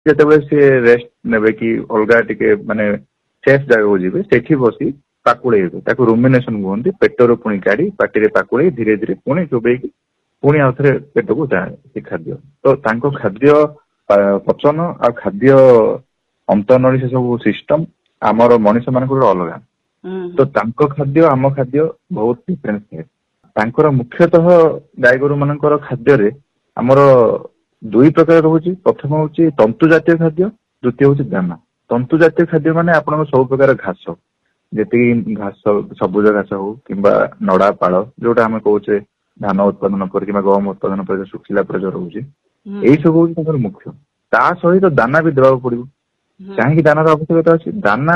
ଯେତେବେଳେ ସେ ରେଷ୍ଟ ନେବେ କି ଅଲଗା ଟିକେ ମାନେ ସେଫ୍ ଜାଗାକୁ ଯିବେ ସେଠି ବସି ପାକୁଳେଇବେ, ତାକୁ ରୁମିନେସନ କୁହନ୍ତି। ପେଟରୁ ପୁଣି କାଢି ପାଟିରେ ପାକୁଳେଇ ଧୀରେ ଧୀରେ ପୁଣି ଚୋବେଇକି ପୁଣି ଆଉ ଥରେ ପେଟକୁ ଯାଏ ସେ ଖାଦ୍ୟ। ତ ତାଙ୍କ ଖାଦ୍ୟ ପଚନ ଆଉ ଖାଦ୍ୟ ଅନ୍ତନଳୀ ସେ ସବୁ ସିଷ୍ଟମ ଆମର ମଣିଷ ମାନଙ୍କର ଅଲଗା। ତ ତାଙ୍କ ଖାଦ୍ୟ ଆମ ଖାଦ୍ୟ ବହୁତ ଡିଫରେନ୍ସ ଥାଏ। ତାଙ୍କର ମୁଖ୍ୟତଃ ଗାଈଗୋରୁ ମାନଙ୍କର ଖାଦ୍ୟରେ ଆମର ଦୁଇ ପ୍ରକାର ରହୁଛି। ପ୍ରଥମ ହଉଛି ତନ୍ତୁ ଜାତୀୟ ଖାଦ୍ୟ, ଦ୍ୱିତୀୟ ହଉଛି ଦାନା। ତନ୍ତୁ ଜାତୀୟ ଖାଦ୍ୟ ମାନେ ଆପଣଙ୍କ ସବୁ ପ୍ରକାର ଘାସ, ଯେତିକି ଘାସ ସବୁଜ ଘାସ ହଉ କିମ୍ବା ନଡା ପାଳ ଯୋଉଟା ଆମେ କହୁଛେ ଧାନ ଉତ୍ପାଦନ ପରେ କିମ୍ବା ଗହମ ଉତ୍ପାଦନ ପରେ ଶୁଖିଲା ପରେ ଯୋଉ ରହୁଛି, ଏଇ ସବୁ ହଉଛି ତାଙ୍କର ମୁଖ୍ୟ। ତା ସହିତ ଦାନା ବି ଦେବାକୁ ପଡିବ। କାହିଁକି ଦାନାର ଆବଶ୍ୟକତା ଅଛି? ଦାନା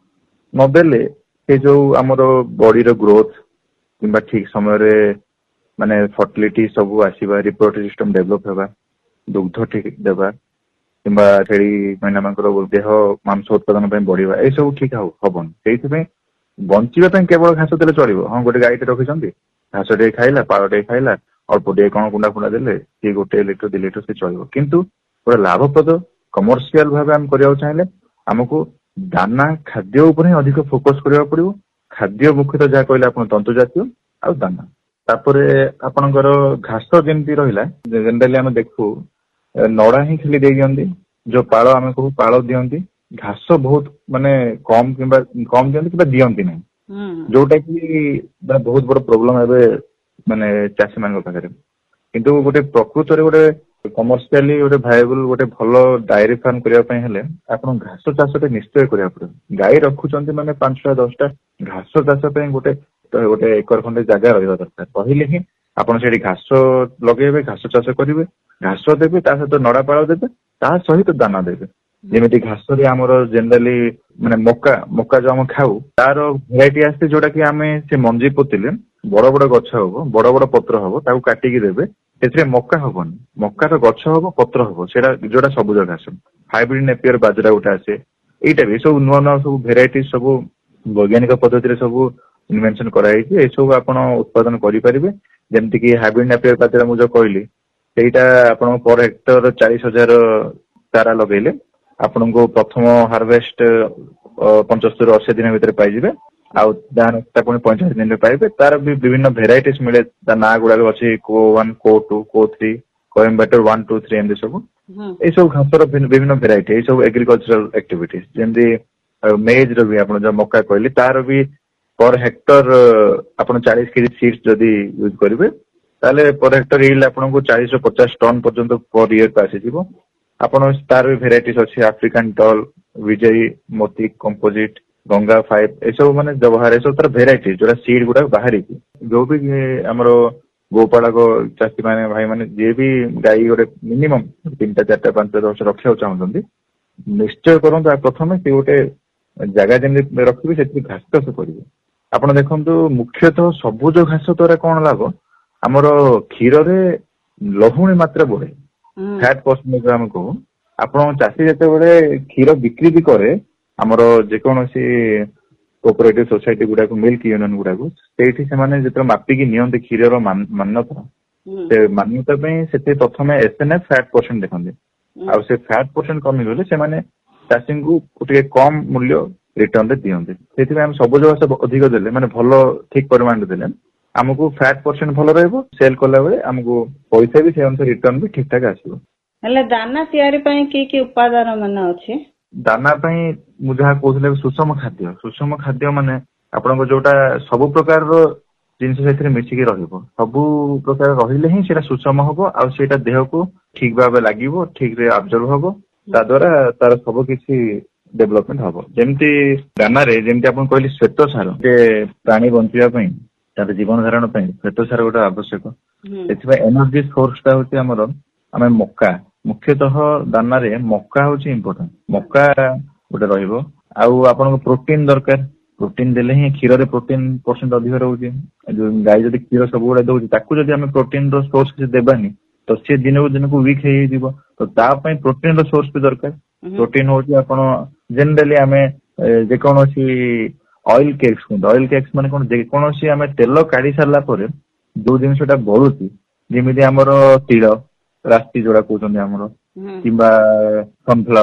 ନଦେଲେ ସେ ଯୋଉ ଆମର ବଡିର ଗ୍ରୋଥ କିମ୍ବା ଠିକ ସମୟରେ ମାନେ ଫର୍ଟିଲିଟି ସବୁ ଆସିବା, ରିପ୍ରୋଡକ୍ଟିଭ ସିଷ୍ଟମ ଡେଭଲପ ହେବା, ଦୁଗ୍ଧ ଠିକ ଦେବା କିମ୍ବା ଛେଳି ମେଣ୍ଢା ମାନଙ୍କର ଦେହ ମାଂସ ଉତ୍ପାଦନ ପାଇଁ ବଢିବା, ଏସବୁ ଠିକ ହବନି। ସେଇଥିପାଇଁ ବଞ୍ଚିବା ପାଇଁ କେବଳ ଘାସ ଦେଲେ ଚଳିବ। ହଁ, ଗୋଟେ ଗାଈଟେ ରଖିଛନ୍ତି, ଘାସ ଟିକେ ଖାଇଲା, ପାଳ ଟିକେ ଖାଇଲା, ଅଳ୍ପ ଟିକେ କଣ କୁଣ୍ଡା ଫୁଣ୍ଡା ଦେଲେ ସିଏ 1 ଲିଟର 2 ଲିଟର ସେ ଚଳିବ। କିନ୍ତୁ ଗୋଟେ ଲାଭପ୍ରଦ କମର୍ସିଆଲ ଭାବେ ଆମେ କରିବାକୁ ଚାହିଁଲେ ଆମକୁ ଦାନା ଖାଦ୍ୟ ଉପରେ ହିଁ ଅଧିକ ଫୋକସ କରିବାକୁ ପଡିବ। ଖାଦ୍ୟ ମୁଖ୍ୟତଃ ଯାହା କହିଲେ ଆପଣ ତନ୍ତୁ ଜାତୀୟ ଆଉ ଦାନା। ତାପରେ ଆପଣଙ୍କର ଘାସ ଯେମିତି ରହିଲା, ଜେନେରାଲି ଆମେ ଦେଖୁ ନଡା ହିଁ ଖାଲି ଦେଇ ଦିଅନ୍ତି। ଯୋଉ ପାଳ ଆମେ କହୁ ପାଳ ଦିଅନ୍ତି, ଘାସ ବହୁତ ମାନେ କମ ଦିଅନ୍ତି କିମ୍ବା ଦିଅନ୍ତି ନାହିଁ, ଯୋଉଟା କି ବହୁତ ବଡ ପ୍ରୋବ୍ଲେମ ଏବେ ମାନେ ଚାଷୀ ମାନଙ୍କ ପାଖରେ। କିନ୍ତୁ ଗୋଟେ ପ୍ରକୃତରେ ଗୋଟେ କମର୍ସିଆଲି ଗୋଟେ ଭାଏବୁଲ ଗୋଟେ ଭଲ ଡାଏରୀ ଫାର୍ମ କରିବା ପାଇଁ ହେଲେ ଆପଣ ଘାସ ଚାଷଟା ନିଶ୍ଚୟ କରିବାକୁ ପଡିବ। ଗାଈ ରଖୁଛନ୍ତି ମାନେ 5ଟା 10ଟା, ଘାସ ଚାଷ ପାଇଁ ଗୋଟେ ଏକର ଖଣ୍ଡେ ଜାଗା ରହିବା ଦରକାର। ରହିଲେ ହିଁ ଆପଣ ସେଠି ଘାସ ଲଗେଇବେ, ଘାସ ଚାଷ କରିବେ, ଘାସ ଦେବେ, ତା ସହିତ ନଡା ପାଳ ଦେବେ, ତା ସହିତ ଦାନା ଦେବେ। ଯେମିତି ଘାସରେ ଆମର ଜେନେରାଲି ମାନେ ମକା ଯୋଉ ଆମେ ଖାଉ, ତାର ଭେରାଇଟି ଆସେ ଯୋଉଟା କି ଆମେ ସେ ମଞ୍ଜି ପୋତିଲେ ବଡ ବଡ ଗଛ ହବ, ବଡ ବଡ ପତ୍ର ହବ, ତାକୁ କାଟିକି ଦେବେ, ସେଥିରେ ମକା ହବନି, ମକାର ଗଛ ହବ, ପତ୍ର ହବ, ସେଇଟା ଯୋଉଟା ସବୁଜ ଘାସ। ହାଇବ୍ରିଡ ନେପିୟର ବାଜରା ଗୋଟେ ଆସେ, ଏଇଟା ବି ସବୁ ନୂଆ ନୂଆ ସବୁ ଭେରାଇଟି ସବୁ ବୈଜ୍ଞାନିକ ପଦ୍ଧତିରେ ସବୁ ଇନଭେନସନ କରାଯାଇଛି। ଏସବୁ ଆପଣ ଉତ୍ପାଦନ କରିପାରିବେ। ଯେମିତି କି ହାଇବ୍ରିଡ ନେପିୟର ବାଜରା ମୁଁ ଯୋଉ କହିଲି, ସେଇଟା ଆପଣଙ୍କ ପର ହେକ୍ଟର 40,000 ଚାରା ଲଗେଇଲେ ଆପଣଙ୍କୁ ପ୍ରଥମ ହାରଭେଷ୍ଟ 75-80 ଦିନ ଭିତରେ ପାଇଯିବେ, ଆଉ ପୁଣି 45 ଦିନରେ ପାଇବେ। ତାର ବି ବିଭିନ୍ନ ଭେରାଇଟିଜ ମିଳେ, ତା ନାଁ ଗୁଡାକ ଅଛି CO1, CO2, CO3, କୋଏମ୍ବାଟର 1, 2, 3 ଏମିତି ସବୁ। ଏଇ ସବୁ ଘାସର ବିଭିନ୍ନ ଭେରାଇଟି, ଏଇ ସବୁ ଏଗ୍ରିକଲଚରାଲ ଆକ୍ଟିଭିଟିଜ। ଯେମିତି ମେଜ ର ବି ଆପଣ ଯୋଉ ମକା କହିଲେ, ତାର ବି ପର ହେକ୍ଟର ଆପଣ 40 କେଜି ସିଡ୍ସ ଯଦି ୟୁଜ କରିବେ ତାହେଲେ ପର ହେକ୍ଟର ଇଲ୍ଡ ଆପଣଙ୍କୁ 40-50 ଟନ ପର୍ଯ୍ୟନ୍ତ ପର ଇୟର କୁ ଆସିଯିବ। ଆପଣ ତାର ବି ଭେରାଇଟିଜ ଅଛି, ଆଫ୍ରିକାନ ଟଲ, ବିଜୟୀ, ମୋତି, କମ୍ପୋଜିଟ, ଗଙ୍ଗା 5, ଏସବୁ ମାନେ ଜବାହାର, ଏସବୁ ତାର ଭେରାଇଟି ଯୋଉଟା ସିଡ୍ ଗୁଡାକ ବାହାରିଛି। ଯୋଉ ବି ଆମର ଗୋପାଳକ ଚାଷୀ ମାନେ ଭାଇ ମାନେ ଯିଏ ବି ଗାଈ ଗୋଟେ ମିନିମମ୍ 3ଟା 4ଟା 5ଟା 10ଟା ରଖିବାକୁ ଚାହୁଁଛନ୍ତି, ନିଶ୍ଚୟ କରନ୍ତୁ ପ୍ରଥମେ ସେ ଗୋଟେ ଜାଗା ଯେମିତି ରଖିବେ ସେଥିରେ ଘାସ ଚାଷ କରିବେ। ଆପଣ ଦେଖନ୍ତୁ ମୁଖ୍ୟତଃ ସବୁଜ ଘାସ ଦ୍ୱାରା କଣ ଲାଭ, ଆମର କ୍ଷୀରରେ ଲହୁଣୀ ମାତ୍ରା ବଢେ, ଫ୍ୟାଟ ପରସେଣ୍ଟେଜ ଆମେ କହୁ। ଆପଣ ଚାଷୀ ଯେତେବେଳେ କ୍ଷୀର ବିକ୍ରି ବି କରେ ଆମର ଯେକୌଣସି କୋଅପରେଟିଭ ସୋସାଇଟି ଗୁଡାକୁ, ମିଲ୍କ ୟୁନିୟନ ଗୁଡାକୁ, ସେଇଠି ସେମାନେ ଯେତେବେଳେ ମାପିକି ନିଅନ୍ତି କ୍ଷୀରର ମାନ୍ୟତା, ସେ ମାନ୍ୟତା ପାଇଁ ସେଠି ପ୍ରଥମେ SNF ଫ୍ୟାଟ ପରସେଣ୍ଟ ଦେଖନ୍ତି। ଆଉ ସେ ଫ୍ୟାଟ ପରସେଣ୍ଟ କମିଗଲେ ସେମାନେ ଚାଷୀଙ୍କୁ ଟିକେ କମ ମୂଲ୍ୟ ରିଟର୍ନ ରେ ଦିଅନ୍ତି। ସେଥିପାଇଁ ଆମେ ସବୁଜ ଘାସ ଅଧିକ ଦେଲେ, ମାନେ ଭଲ ଠିକ ପରିମାଣରେ ଦେଲେ ଆମକୁ ଫ୍ୟାଟ ପରସେଣ୍ଟ ଭଲ ରହିବ, ସେଲ କଲା ବେଳେ ଆମକୁ ପଇସା ବି ସେ ଅନୁସାରେ ରିଟର୍ନ ବି ଠିକ ଠାକ ଆସିବ। ହେଲେ ଦାନା ତିଆରି ପାଇଁ କି ଉପାଦାନ ମାନେ ଅଛି? ଦାନା ପାଇଁ ମୁଁ ଯାହା କହୁଥିଲି ସୁଷମ ଖାଦ୍ୟ ମାନେ ଆପଣଙ୍କ ଯୋଉଟା ସବୁ ପ୍ରକାରର ଜିନିଷ ସେଥିରେ ମିଶିକି ରହିବ, ସବୁ ପ୍ରକାର ରହିଲେ ହିଁ ସେଇଟା ସୁଷମ ହବ, ଆଉ ସେଇଟା ଦେହକୁ ଠିକ ଭାବେ ଲାଗିବ, ଠିକ ରେ ଆବଜର୍ଭ ହବ, ତା ଦ୍ଵାରା ତାର ସବୁ କିଛି ଡେଭଲପମେଣ୍ଟ ହବ। ଯେମିତି ଦାନାରେ ଯେମିତି ଆପଣ କହିଲେ ଶ୍ଵେତ ସାର, ଯେ ପ୍ରାଣୀ ବଞ୍ଚିବା ପାଇଁ, ତାର ଜୀବନ ଧାରଣ ପାଇଁ ଶ୍ଵେତ ସାର ଗୋଟେ ଆବଶ୍ୟକ। ସେଥିପାଇଁ ଏନର୍ଜି ସୋର୍ସ ଟା ହଉଛି ଆମର ଆମେ ମକା, ମୁଖ୍ୟତଃ ଦାନାରେ ମକା ହଉଛି ଇମ୍ପୋର୍ଟାଣ୍ଟ। ମକା ଗୋଟେ ରହିବ, ଆଉ ଆପଣଙ୍କୁ ପ୍ରୋଟିନ ଦରକାର, ପ୍ରୋଟିନ ଦେଲେ ହିଁ କ୍ଷୀରରେ ପ୍ରୋଟିନ ପରସେଣ୍ଟ ଅଧିକ ରହୁଛି। ଗାଈ ଯଦି କ୍ଷୀର ସବୁବେଳେ ଦଉଛି, ତାକୁ ଯଦି ଆମେ ପ୍ରୋଟିନ ର ସୋର୍ସ କିଛି ଦେବାନି ତ ସିଏ ଦିନକୁ ଦିନକୁ ୱିକ୍ ହେଇଯିବ। ତ ତା ପାଇଁ ପ୍ରୋଟିନ ର ସୋର୍ସ ବି ଦରକାର। ପ୍ରୋଟିନ ହଉଛି ଆପଣ ଜେନେରାଲି ଆମେ ଯେକୌଣସି ଅଏଲ କେକ୍ସ ମାନେ କଣ, ଯେକୌଣସି ଆମେ ତେଲ କାଢି ସାରିଲା ପରେ ଯୋଉ ଜିନିଷଟା ବଳୁଛି, ଯେମିତି ଆମର ତିଳ, ରାଶି ଯୋଉଟା କହୁଛନ୍ତି ଆମର, କିମ୍ବା ସନଫ୍ଲାୱାର